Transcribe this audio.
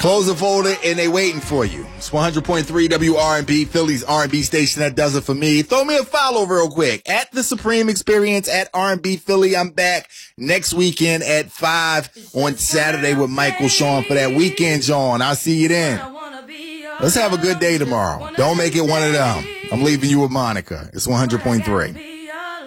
Close the folder and they waiting for you. It's 100.3 WRNB, Philly's R&B station. That does it for me. Throw me a follow real quick. At The Supreme Experience at R&B Philly. I'm back next weekend at 5 on Saturday with Michael Sean for that weekend, John. I'll see you then. Let's have a good day tomorrow. Don't make it one of them. I'm leaving you with Monica. It's 100.3.